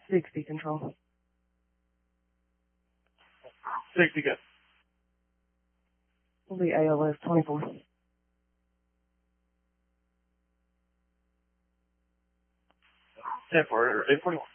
60 control. 60 good. Will be ALS 24. 10 for 841.